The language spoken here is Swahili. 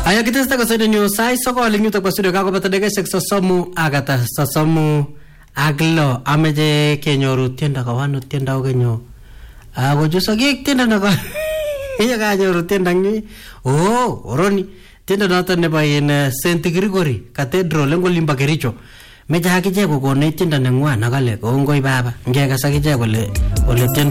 Aya kitesta kasede nyo sai soko linyuta kwa studio kako bata dege seksa somu agata sasomu aglo ameje kenyoru tienda kawano tienda ogenyo gojusa gek tienda naka iya kanyoru tienda ngi oroni tienda nata neba in St. Gregory Cathedral lengo limba Kericho meja hakije kokone tienda nengwa nakale kongoi baba ngeka sakije kole tienda